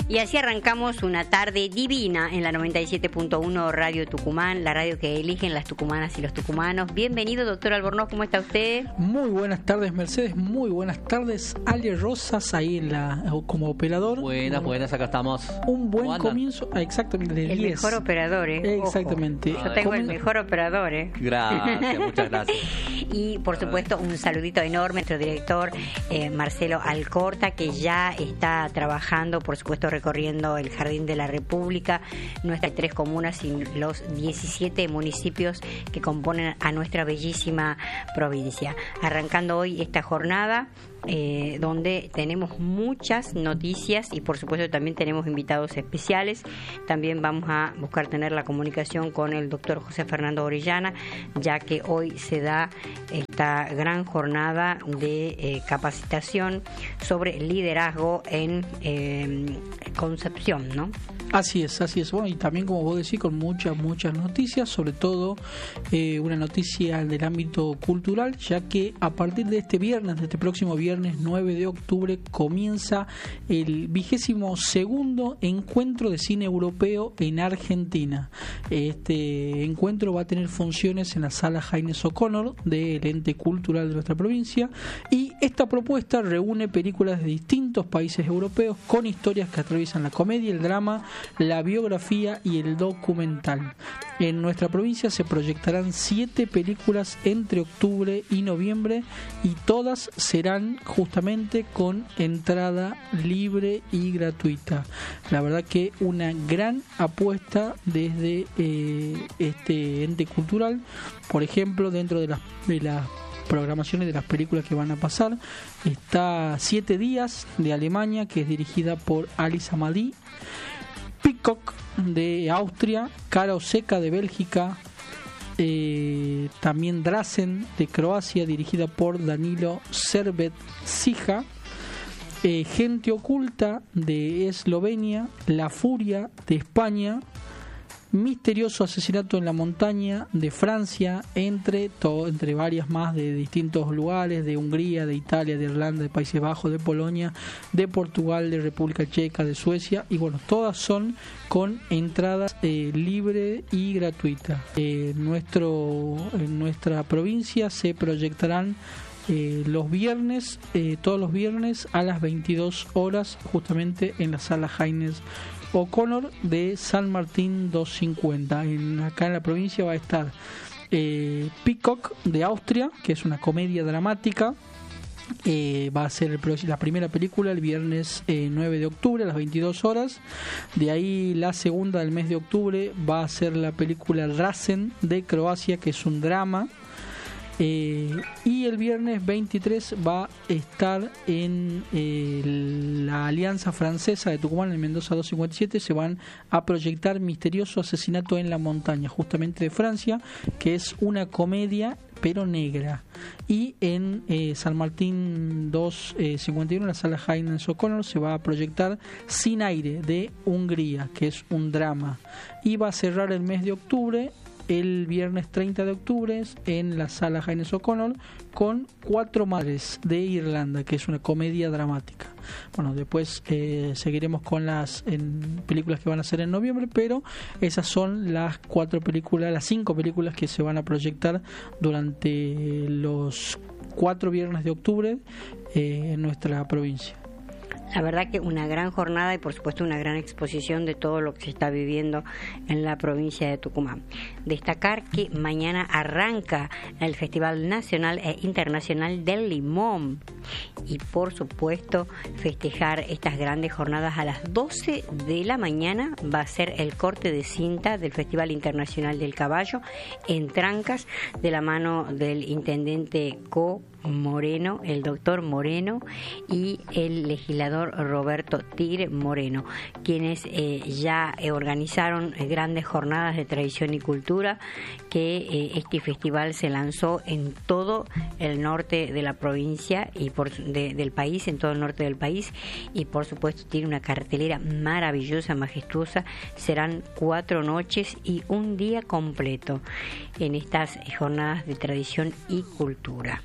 Y así arrancamos una tarde divina en la 97.1 Radio Tucumán, la radio que eligen las tucumanas y los tucumanos. Bienvenido, doctor Albornoz, ¿cómo está usted? Muy buenas tardes, Mercedes, muy buenas tardes, Ale Rosas, ahí como operador. Buenas, acá estamos. Un buen comienzo, exactamente. El mejor operador, Exactamente. Ojo. Yo tengo el mejor operador, Gracias, muchas gracias. Y por supuesto, un saludito enorme a nuestro director Marcelo Alcorta, que ya está trabajando, por supuesto, recorriendo el Jardín de la República, nuestras 3 comunas y los 17 municipios que componen a nuestra bellísima provincia. Arrancando hoy esta jornada, donde tenemos muchas noticias y por supuesto también tenemos invitados especiales. También vamos a buscar tener la comunicación con el doctor José Fernando Orellana, ya que hoy se da esta gran jornada de capacitación sobre liderazgo en Concepción, ¿no? Así es. Bueno, y también, como vos decís, con muchas noticias, sobre todo una noticia del ámbito cultural, ya que a partir de este próximo viernes 9 de octubre, comienza el 22º encuentro de cine europeo en Argentina. Este encuentro va a tener funciones en la sala Jaime O'Connor del ente cultural de nuestra provincia, y esta propuesta reúne películas de distintos países europeos con historias que atraviesan la comedia, el drama, la biografía y el documental. En nuestra provincia se proyectarán 7 películas entre octubre y noviembre, y todas serán justamente con entrada libre y gratuita. La verdad que una gran apuesta desde este ente cultural. Por ejemplo, dentro de las programaciones de las películas que van a pasar está 7 días de Alemania, que es dirigida por Alice Amadí, Peacock de Austria, Cara o Seca de Bélgica, también Drazen de Croacia, dirigida por Danilo Servet-Sija, Gente Oculta de Eslovenia, La Furia de España, Misterioso Asesinato en la Montaña de Francia, entre varias más de distintos lugares, de Hungría, de Italia, de Irlanda, de Países Bajos, de Polonia, de Portugal, de República Checa, de Suecia, y bueno, todas son con entradas libre y gratuita. En nuestra provincia se proyectarán todos los viernes a las 22 horas, justamente en la sala Jaime O'Connor de San Martín 250. Acá en la provincia va a estar Peacock de Austria, que es una comedia dramática. Va a ser la primera película el viernes 9 de octubre a las 22 horas. De ahí la segunda del mes de octubre va a ser la película Drazen de Croacia, que es un drama. Y el viernes 23 va a estar en la Alianza Francesa de Tucumán, en Mendoza 257. Se van a proyectar Misterioso Asesinato en la Montaña, justamente de Francia, que es una comedia pero negra. Y en San Martín 251, en la sala Jaime O'Connor, se va a proyectar Sin Aire de Hungría, que es un drama. Y va a cerrar el mes de octubre el viernes 30 de octubre en la sala Jaime O'Connor con Cuatro Madres de Irlanda, que es una comedia dramática. Bueno, después seguiremos con las películas que van a ser en noviembre, pero esas son las 5 películas que se van a proyectar durante los 4 viernes de octubre en nuestra provincia. La verdad que una gran jornada y por supuesto una gran exposición de todo lo que se está viviendo en la provincia de Tucumán. Destacar que mañana arranca el Festival Nacional e Internacional del Limón, y por supuesto festejar estas grandes jornadas a las 12 de la mañana va a ser el corte de cinta del Festival Internacional del Caballo en Trancas, de la mano del intendente Moreno, el doctor Moreno, y el legislador Roberto Tigre Moreno, quienes ya organizaron grandes jornadas de tradición y cultura, que este festival se lanzó en todo el norte de la provincia y del país, en todo el norte del país, y por supuesto tiene una cartelera maravillosa, majestuosa. Serán 4 noches y un día completo en estas jornadas de tradición y cultura.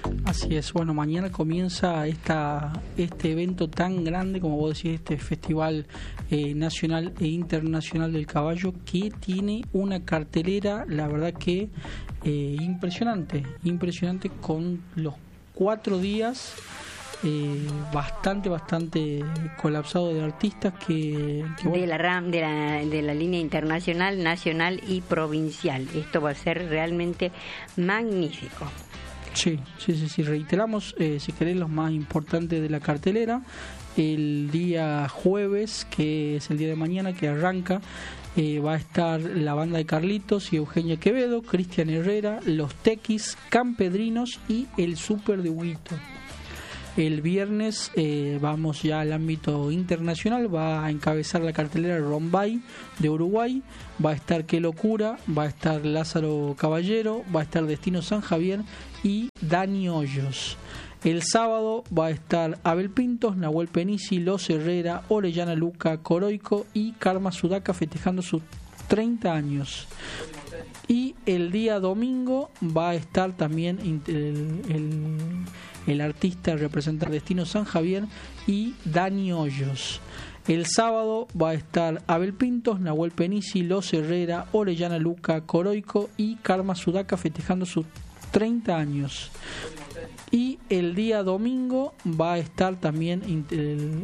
Así es, bueno, mañana comienza este evento tan grande, como vos decís, este festival nacional e internacional del caballo, que tiene una cartelera, la verdad que impresionante, con los 4 días bastante colapsado de artistas que de la línea internacional, nacional y provincial. Esto va a ser realmente magnífico. Sí, reiteramos, si querés, los más importantes de la cartelera. El día jueves, que es el día de mañana, que arranca, va a estar la banda de Carlitos y Eugenia Quevedo, Cristian Herrera, Los Tequis, Campedrinos y el Súper de Huito. El viernes vamos ya al ámbito internacional, va a encabezar la cartelera Rombay de Uruguay, va a estar Qué Locura, va a estar Lázaro Caballero, va a estar Destino San Javier y Dani Hoyos. El sábado va a estar Abel Pintos, Nahuel Penisi, Los Herrera, Orellana Luca, Coroico y Karma Sudaca festejando sus 30 años. Y el día domingo va a estar también el artista representante Destino San Javier y Dani Hoyos. El sábado va a estar Abel Pintos, Nahuel Penisi, Los Herrera, Orellana Luca, Coroico y Karma Sudaca festejando sus 30 años. Y el día domingo va a estar también